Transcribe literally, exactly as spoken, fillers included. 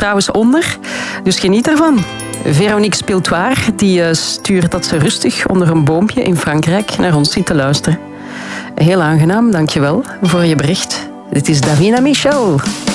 trouwens onder, dus geniet ervan. Veronique Spiltoir die uh, stuurt dat ze rustig onder een boompje in Frankrijk naar ons zit te luisteren. Heel aangenaam, dankjewel voor je bericht. Dit is Davina Michel.